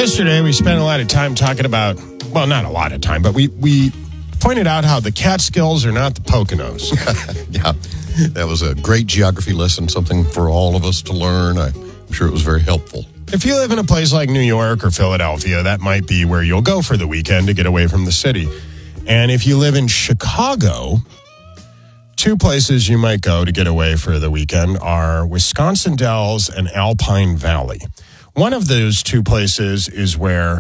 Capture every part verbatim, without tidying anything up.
Yesterday, we spent a lot of time talking about, well, not a lot of time, but we, we pointed out how the Catskills are not the Poconos. Yeah, that was a great geography lesson, something for all of us to learn. I'm sure it was very helpful. If you live in a place like New York or Philadelphia, that might be where you'll go for the weekend to get away from the city. And if you live in Chicago, two places you might go to get away for the weekend are Wisconsin Dells and Alpine Valley. One of those two places is where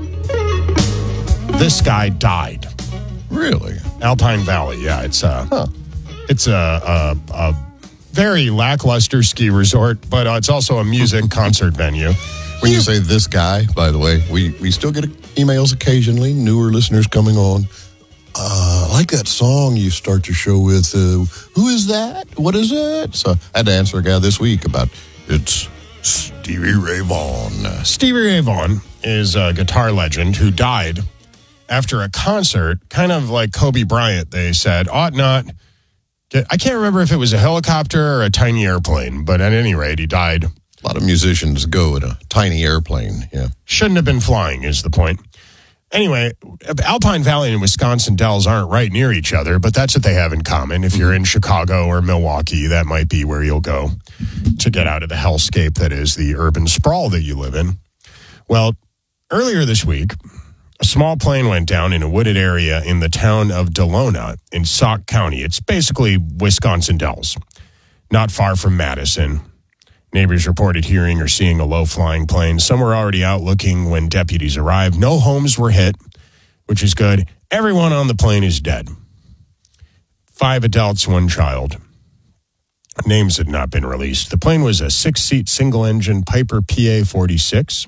this guy died. Really? Alpine Valley, yeah. It's a, huh. it's a, a, a very lackluster ski resort, but uh, it's also a music concert venue. When you say this guy, by the way, we, we still get emails occasionally, newer listeners coming on. Uh, I like that song you start your show with. Uh, who is that? What is it? So I had to answer a guy this week about it's Stevie Ray Vaughan. Stevie Ray Vaughan is a guitar legend who died after a concert, kind of like Kobe Bryant, they said, ought not. Get, I can't remember if it was a helicopter or a tiny airplane, but at any rate, he died. A lot of musicians go in a tiny airplane, yeah. Shouldn't have been flying is the point. Anyway, Alpine Valley and Wisconsin Dells aren't right near each other, but that's what they have in common. If you're in Chicago or Milwaukee, that might be where you'll go to get out of the hellscape that is the urban sprawl that you live in. Well, earlier this week, a small plane went down in a wooded area in the town of Delona in Sauk County. It's basically Wisconsin Dells, not far from Madison. Neighbors reported hearing or seeing a low-flying plane. Some were already out looking when deputies arrived. No homes were hit, which is good. Everyone on the plane is dead. Five adults, one child. Names had not been released. The plane was a six-seat single-engine Piper P A forty-six,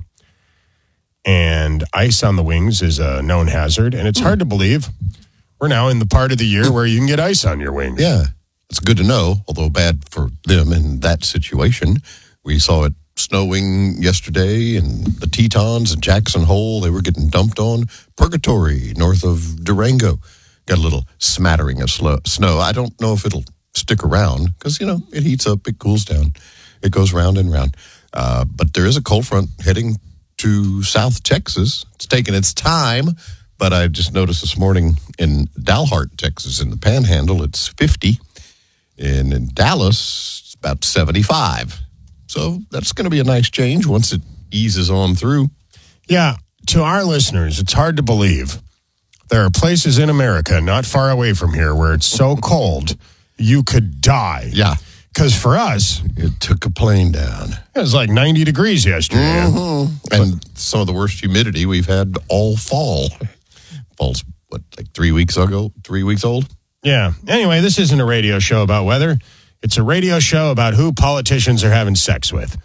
and ice on the wings is a known hazard, and it's hard to believe we're now in the part of the year where you can get ice on your wings. Yeah. It's good to know, although bad for them in that situation. We saw it snowing yesterday, and the Tetons and Jackson Hole, they were getting dumped on. Purgatory, north of Durango, got a little smattering of snow. I don't know if it'll stick around because, you know, it heats up, it cools down. It goes round and round. Uh, but there is a cold front heading to South Texas. It's taking its time, but I just noticed this morning in Dalhart, Texas, in the Panhandle, it's fifty. And in Dallas, it's about seventy-five. So that's going to be a nice change once it eases on through. Yeah, to our listeners, it's hard to believe. There are places in America not far away from here where it's so cold you could die. Yeah. Because for us, it took a plane down. It was like ninety degrees yesterday. Mm-hmm. And but, some of the worst humidity we've had all fall. Fall's, what, like three weeks ago, three weeks old? Yeah. Anyway, this isn't a radio show about weather. It's a radio show about who politicians are having sex with.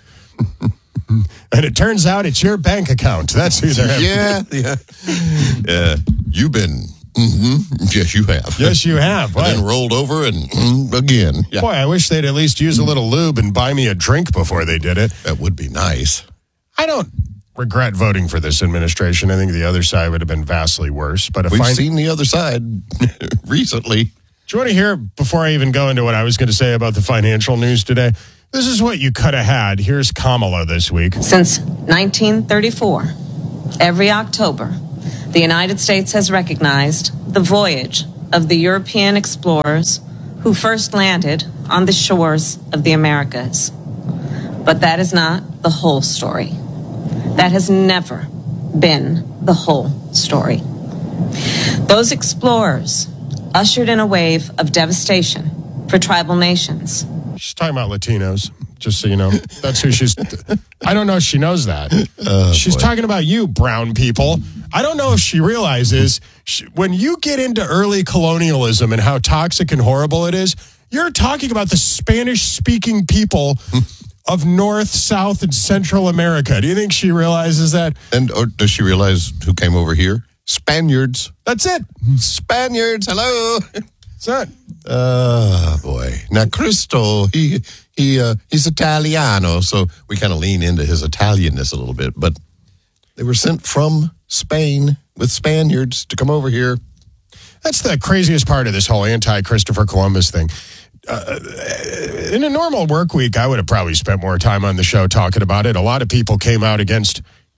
And it turns out it's your bank account. That's who they're having. Yeah, yeah. Yeah. You've been, mm-hmm. Yes, you have. Yes, you have. And then rolled over and mm, again. Yeah. Boy, I wish they'd at least use a little lube and buy me a drink before they did it. That would be nice. I don't regret voting for this administration. I think the other side would have been vastly worse. But if We've I... seen the other side recently. Do you want to hear, before I even go into what I was going to say about the financial news today? This is what you could have had. Here's Kamala this week. Since nineteen thirty-four, every October, the United States has recognized the voyage of the European explorers who first landed on the shores of the Americas. But that is not the whole story. That has never been the whole story. Those explorers ushered in a wave of devastation for tribal nations. She's talking about Latinos, just so you know. That's who she's... I don't know if she knows that. Oh, she's boy. talking about you, brown people. I don't know if she realizes she, when you get into early colonialism and how toxic and horrible it is, you're talking about the Spanish-speaking people of North, South, and Central America. Do you think she realizes that? And or does she realize who came over here? Spaniards. That's it. Spaniards, hello. That's it. Oh, boy. Now, Cristo, he he uh, he's Italiano, so we kind of lean into his Italianness a little bit. But they were sent from Spain with Spaniards to come over here. That's the craziest part of this whole anti-Christopher Columbus thing. Uh, in a normal work week, I would have probably spent more time on the show talking about it. A lot of people came out against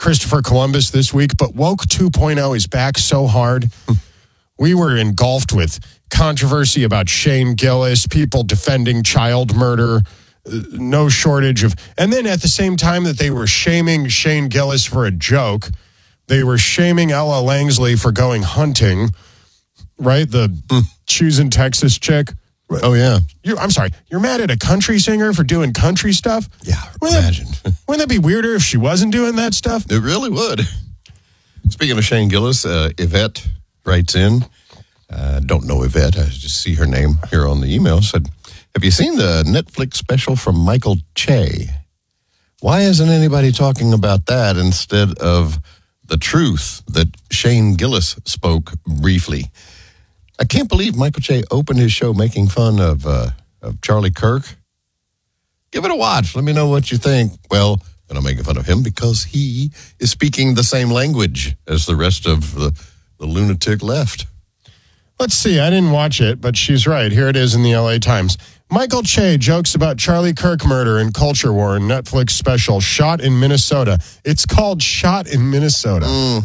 Christopher Columbus this week, but Woke two point oh is back so hard. We were engulfed with controversy about Shane Gillis, people defending child murder, uh, no shortage of... And then at the same time that they were shaming Shane Gillis for a joke, they were shaming Ella Langsley for going hunting, right? The mm. choosing Texas chick. Oh, yeah. You're, I'm sorry. You're mad at a country singer for doing country stuff? Yeah, wouldn't imagine. That, wouldn't that be weirder if she wasn't doing that stuff? It really would. Speaking of Shane Gillis, uh, Yvette writes in. Uh, don't know Yvette. I just see her name here on the email. Said, have you seen the Netflix special from Michael Che? Why isn't anybody talking about that instead of the truth that Shane Gillis spoke briefly? I can't believe Michael Che opened his show making fun of uh, of Charlie Kirk. Give it a watch. Let me know what you think. Well, I'm not making fun of him because he is speaking the same language as the rest of the, the lunatic left. Let's see. I didn't watch it, but she's right. Here it is in the L A Times. Michael Che jokes about Charlie Kirk murder and culture war in Netflix special Shot in Minnesota. It's called Shot in Minnesota. Mm.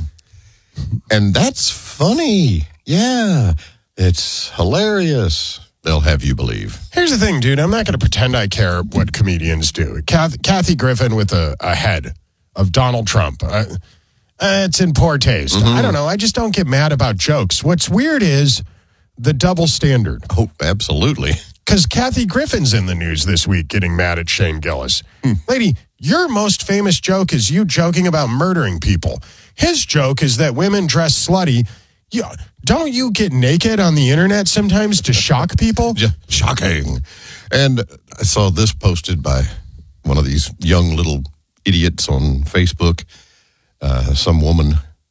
And that's funny. Yeah. It's hilarious. They'll have you believe. Here's the thing, dude. I'm not going to pretend I care what comedians do. Kathy, Kathy Griffin with a, a head of Donald Trump. Uh, uh, it's in poor taste. Mm-hmm. I don't know. I just don't get mad about jokes. What's weird is the double standard. Oh, absolutely. Because Kathy Griffin's in the news this week getting mad at Shane Gillis. Hmm. Lady, your most famous joke is you joking about murdering people. His joke is that women dress slutty. You, don't you get naked on the internet sometimes to shock people? Just shocking. And I saw this posted by one of these young little idiots on Facebook. Uh, some woman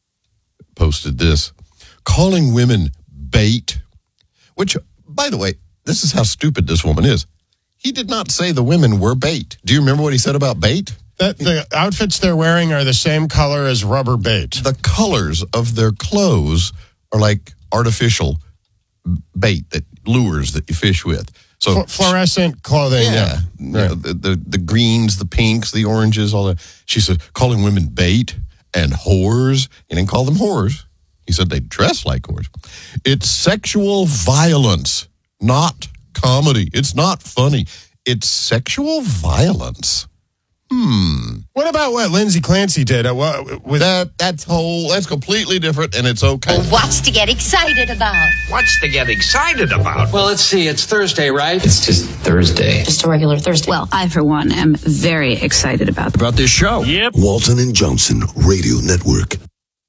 posted this, calling women bait, which, by the way, this is how stupid this woman is. He did not say the women were bait. Do you remember what he said about bait? That the outfits they're wearing are the same color as rubber bait. The colors of their clothes are like artificial bait, that lures that you fish with. So F- fluorescent clothing, yeah. yeah. Right. The, the the greens, the pinks, the oranges, all that. She said, calling women bait and whores. He didn't call them whores. He said they dress like whores. It's sexual violence, not comedy. It's not funny. It's sexual violence. Hmm. What about what Lindsay Clancy did? Uh, what, with that, that's whole. That's completely different, and it's okay. Well, what's to get excited about? What's to get excited about? Well, let's see. It's Thursday, right? It's just Thursday. Just a regular Thursday. Well, I, for one, am very excited about about this show. Yep. Walton and Johnson Radio Network.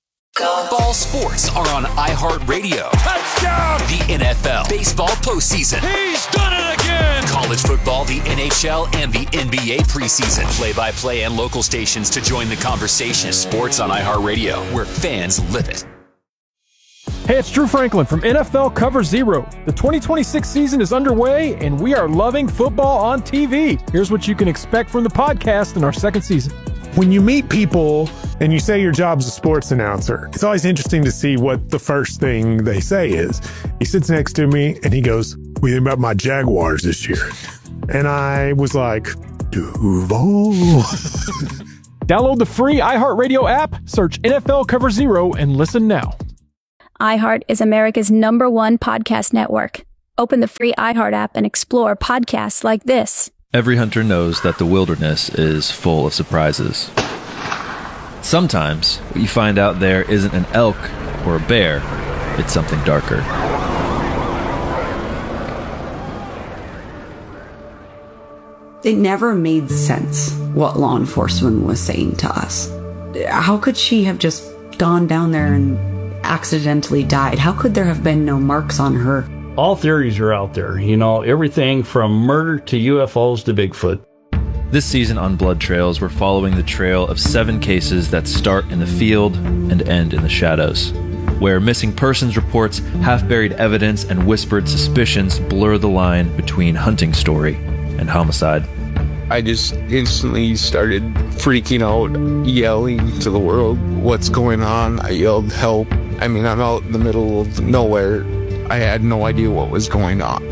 Ball sports are on iHeartRadio. Touchdown! The N F L, baseball postseason. He's done it again! College football, the N H L, and the N B A preseason. Play-by-play and local stations to join the conversation. Sports on iHeartRadio, where fans live it. Hey, it's Drew Franklin from N F L Cover Zero. The twenty twenty-six season is underway, and we are loving football on T V. Here's what you can expect from the podcast in our second season. When you meet people and you say your job's a sports announcer, it's always interesting to see what the first thing they say is. He sits next to me and he goes, "What do you think about my Jaguars this year?" And I was like, Duval. Download the free iHeartRadio app, search N F L Cover Zero, and listen now. iHeart is America's number one podcast network. Open the free iHeart app and explore podcasts like this. Every hunter knows that the wilderness is full of surprises. Sometimes, what you find out there isn't an elk or a bear, it's something darker. It never made sense what law enforcement was saying to us. How could she have just gone down there and accidentally died? How could there have been no marks on her? All theories are out there, you know, everything from murder to U F Os to Bigfoot. This season on Blood Trails, we're following the trail of seven cases that start in the field and end in the shadows, where missing persons reports, half-buried evidence, and whispered suspicions blur the line between hunting story and homicide. I just instantly started freaking out, yelling to the world, "What's going on?" I yelled, "Help." I mean, I'm out in the middle of nowhere. I had no idea what was going on.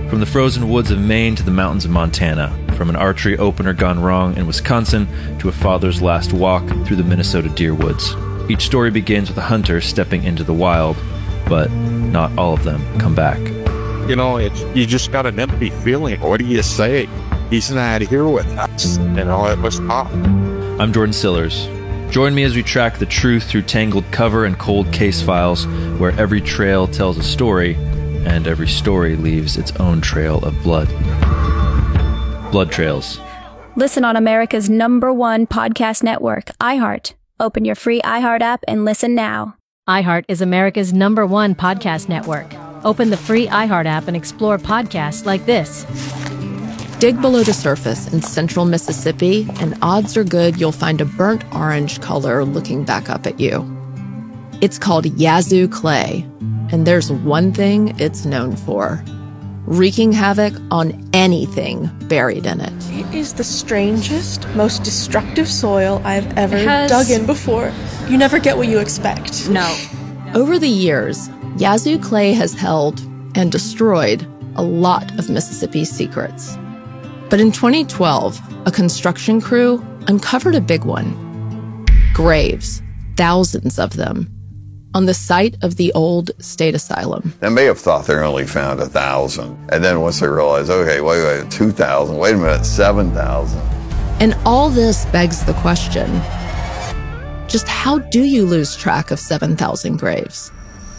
From the frozen woods of Maine to the mountains of Montana, from an archery opener gone wrong in Wisconsin to a father's last walk through the Minnesota deer woods. Each story begins with a hunter stepping into the wild, but not all of them come back. You know, it's, you just got an empty feeling. What do you say? He's not here with us. You know, it was tough. I'm Jordan Sillers. Join me as we track the truth through tangled cover and cold case files, where every trail tells a story, and every story leaves its own trail of blood. Blood Trails. Listen on America's number one podcast network, iHeart. Open your free iHeart app and listen now. iHeart is America's number one podcast network. Open the free iHeart app and explore podcasts like this. Dig below the surface in central Mississippi, and odds are good you'll find a burnt orange color looking back up at you. It's called Yazoo clay, and there's one thing it's known for: wreaking havoc on anything buried in it. It is the strangest, most destructive soil I've ever has... dug in before. You never get what you expect. No. Over the years, Yazoo clay has held and destroyed a lot of Mississippi's secrets. But in twenty twelve, a construction crew uncovered a big one. Graves, thousands of them, on the site of the old state asylum. They may have thought they only found a thousand. And then once they realized, okay, wait, wait, two thousand, wait a minute, seven thousand. And all this begs the question, just how do you lose track of seven thousand graves?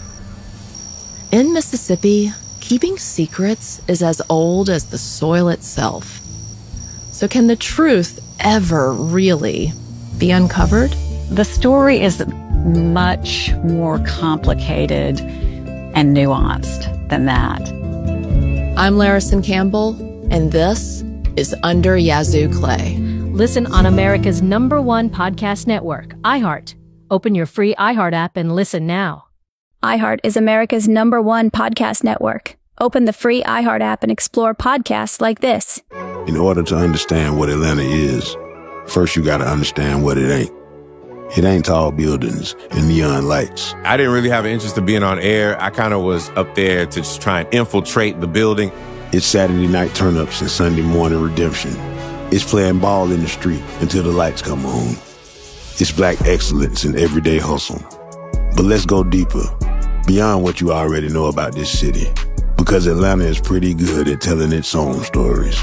In Mississippi, keeping secrets is as old as the soil itself. So can the truth ever really be uncovered? The story is much more complicated and nuanced than that. I'm Larison Campbell, and this is Under Yazoo Clay. Listen on America's number one podcast network, iHeart. Open your free iHeart app and listen now. iHeart is America's number one podcast network. Open the free iHeart app and explore podcasts like this. In order to understand what Atlanta is, first you got to understand what it ain't. It ain't tall buildings and neon lights. I didn't really have an interest in being on air. I kind of was up there to just try and infiltrate the building. It's Saturday night turn-ups and Sunday morning redemption. It's playing ball in the street until the lights come on. It's black excellence in everyday hustle. But let's go deeper, beyond what you already know about this city. Because Atlanta is pretty good at telling its own stories.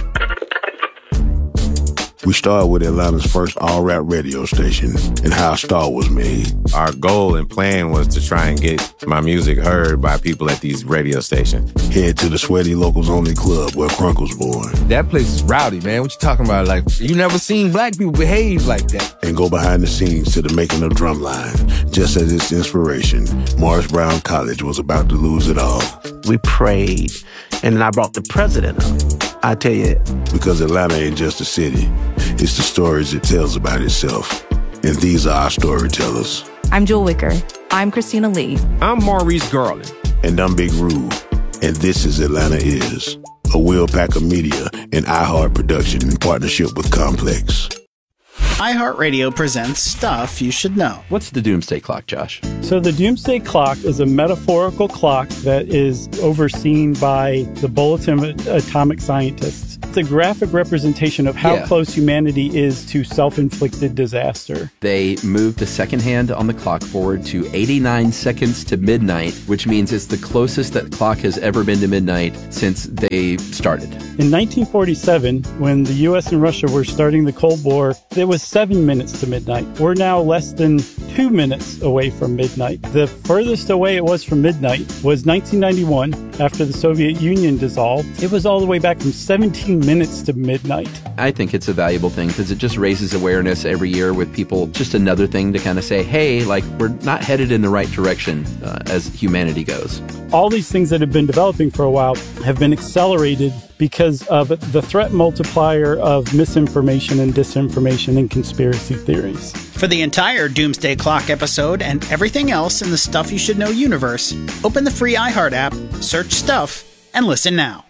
We started with Atlanta's first all-rap radio station and how Star was made. Our goal and plan was to try and get my music heard by people at these radio stations. Head to the Sweaty Locals Only Club where Crunk was born. That place is rowdy, man. What you talking about? Like, you never seen black people behave like that. And go behind the scenes to the making of Drumline. Just as its inspiration, Morris Brown College was about to lose it all. We prayed, and then I brought the president up. I tell you. Because Atlanta ain't just a city. It's the stories it tells about itself. And these are our storytellers. I'm Jewel Wicker. I'm Christina Lee. I'm Maurice Garland. And I'm Big Rube. And this is Atlanta Is, a Will Packer Media and iHeart production in partnership with Complex. iHeartRadio presents Stuff You Should Know. What's the Doomsday Clock, Josh? So the Doomsday Clock is a metaphorical clock that is overseen by the Bulletin of Atomic Scientists. It's a graphic representation of how yeah. close humanity is to self-inflicted disaster. They moved the second hand on the clock forward to eighty-nine seconds to midnight, which means it's the closest that clock has ever been to midnight since they started. In nineteen forty-seven, when the U S and Russia were starting the Cold War, it was seven minutes to midnight. We're now less than two minutes away from midnight. The furthest away it was from midnight was nineteen ninety-one, after the Soviet Union dissolved. It was all the way back from seventeen minutes to midnight. I think it's a valuable thing because it just raises awareness every year with people. Just another thing to kind of say, hey, like, we're not headed in the right direction uh, as humanity goes. All these things that have been developing for a while have been accelerated because of the threat multiplier of misinformation and disinformation and conspiracy theories. For the entire Doomsday Clock episode and everything else in the Stuff You Should Know universe, open the free iHeart app, search Stuff, and listen now.